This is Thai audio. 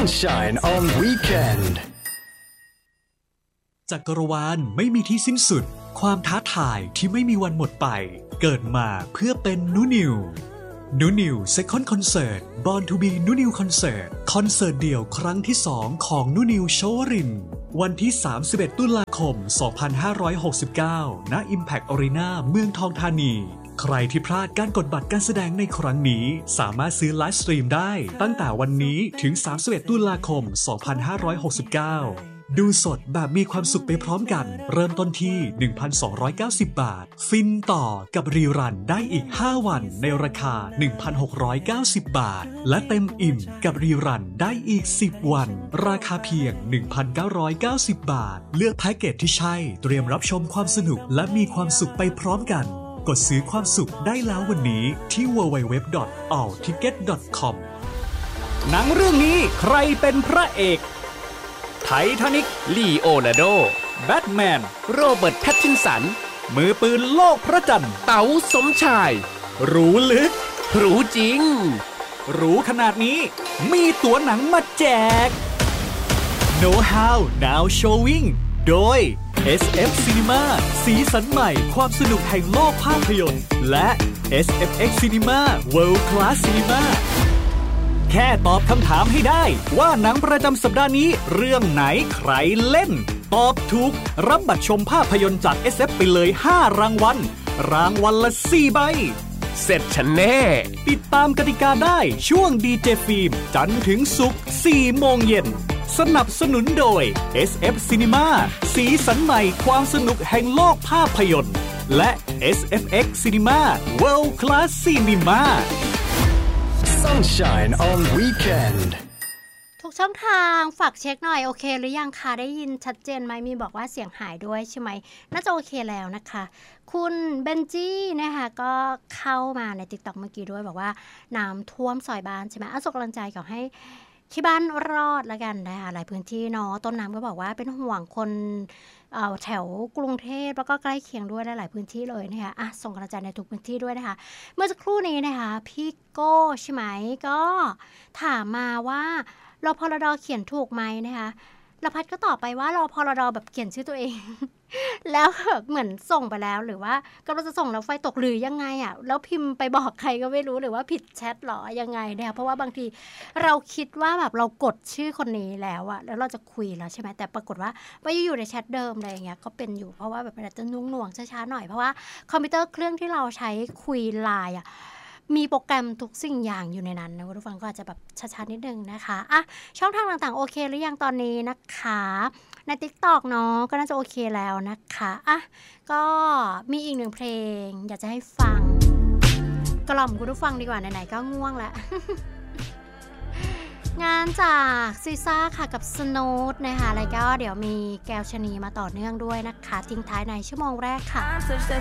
Sunshine on Weekend จักรวาลไม่มีที่สิ้นสุดความท้าทายที่ไม่มีวันหมดไปเกิดมาเพื่อเป็นนูนิวSecond Concert Born to be นูนิวคอนเสิร์ตคอนเสิร์ตเดี่ยวครั้งที่2ของนูนิวโชวรินวันที่31ตุลาคม2569ณ Impact Arena เมืองทองธานีใครที่พลาดการกดบัตรการแสดงในครั้งนี้สามารถซื้อไลฟ์สตรีมได้ตั้งแต่วันนี้ถึง31ตุลาคม2569ดูสดแบบมีความสุขไปพร้อมกันเริ่มต้นที่ 1,290 บาทฟินต่อกับรีรันได้อีก5วันในราคา 1,690 บาทและเต็มอิ่มกับรีรันได้อีก10วันราคาเพียง 1,990 บาทเลือกแพ็กเกจที่ใช่เตรียมรับชมความสนุกและมีความสุขไปพร้อมกันกดซื้อความสุขได้แล้ววันนี้ที่ www.allticket.com หนังเรื่องนี้ใครเป็นพระเอกไททานิคลีโอนาร์โดแบทแมนโรเบิร์ตแพตตินสันมือปืนโลกพระจันทร์เต๋าสมชายรู้ลึกรู้จริงรู้ขนาดนี้มีตั๋วหนังมาแจก Know How Now Showing โดย SF Cinema สีสันใหม่ความสนุกแห่งโลกภาพยนตร์และ SFX Cinema World Class Cinemaแค่ตอบคำถามให้ได้ว่าหนังประจำสัปดาห์นี้เรื่องไหนใครเล่นตอบถูกรับบัตรชมภาพยนตร์จาก SF ไปเลย5รางวัลรางวัลละ4ใบเสร็จฉันแน่ติดตามกติกาได้ช่วงดีเจฟิล์มจันทร์ถึงศุกร์ 4 โมงเย็นสนับสนุนโดย SF Cinema สีสันใหม่ความสนุกแห่งโลกภาพยนตร์และ SFX Cinema World Class Cinema Sunshine on Weekend ทุกช่องทางฝากเช็คหน่อยโอเคหรือยังคะได้ยินชัดเจนไหมมีบอกว่าเสียงหายด้วยใช่ไหมน่าจะโอเคแล้วนะคะคุณเบนจี้นะคะก็เข้ามาใน TikTok เมื่อกี้ด้วยบอกว่าน้ำท่วมซอยบ้านใช่ไหมส่งกำลังใจขอให้ที่บ้านรอดแล้วกันนะคะหลายพื้นที่เนาะต้นน้ำก็บอกว่าเป็นห่วงคนแถวกรุงเทพแล้วก็ใกล้เคียงด้วยหลายพื้นที่เลยนะคะส่งกำลังใจในทุกพื้นที่ด้วยนะคะเมื่อสักครู่นี้นะคะพี่โก้ใช่ไหมก็ถามมาว่ารพลด.เขียนถูกไหมนะคะละพัดก็ตอบไปว่ารพลด.แบบเขียนชื่อตัวเอง แล้วเหมือนส่งไปแล้วหรือว่ากำลังจะส่งแล้วไฟตกหรือยังไงแล้วพิมพ์ไปบอกใครก็ไม่รู้หรือว่าผิดแชทหรอยังไงนะคะเพราะว่าบางทีเราคิดว่าแบบเรากดชื่อคนนี้แล้วแล้วเราจะคุยแล้วใช่ไหมแต่ปรากฏว่าอยู่ในแชทเดิมอะไรอย่างเงี้ยก็เป็นอยู่เพราะว่าแบบอาจจะนุ่งหน่วงช้าๆหน่อยเพราะว่าคอมพิวเตอร์เครื่องที่เราใช้คุยไลน์มีโปรแกรมทุกสิ่งอย่างอยู่ในนั้นนะคุณผู้ฟังก็อาจจะแบบช้าๆนิดนึงนะคะช่องทางต่างๆโอเคหรือยังตอนนี้นะคะใน TikTok เนาะก็น่าจะโอเคแล้วนะคะก็มีอีกหนึ่งเพลงอยากจะให้ฟังกล่อมคุณผู้ฟังดีกว่าไหนๆก็ง่วงแล้ว งานจากซีซ่าค่ะกับสโนว์นะคะแล้วก็เดี๋ยวมีแก้วชนีมาต่อเนื่องด้วยนะคะทิ้งท้ายในชั่วโมงแรกค่ะ